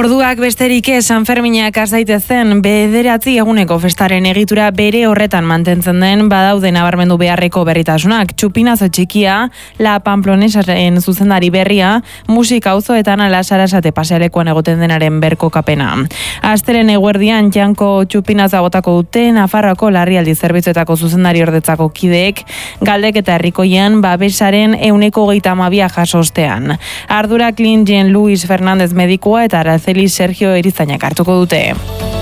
Orduak besterik San Ferminak has daitezen, 9 eguneko festaren egitura bere horretan mantentzen den badaude nabarmendu beharreko berritasunak. Txupinazo txikia, La Pamplonesaren zuzendari berria, musika auzoetan ala Sarasate pasealekuan egoten denaren berko kapena. Astelen eguerdian Janko Txupinaza botako dute Nafarroako larrialdi zerbitzuetako zuzendari ordetzako kideek, galdeketa herrikoian babesaren 132 jaso ostean. Ardura Clint Jean Luis Fernández medikua eta Araceli Sergio Erizainak hartuko dute.